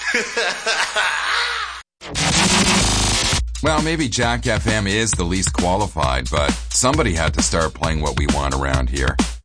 Well, maybe Jack FM is the least qualified, but somebody had to start playing what we want around here.